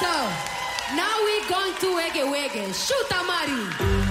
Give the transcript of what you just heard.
So, now we're going to Wege Wege. Shoot, Amari.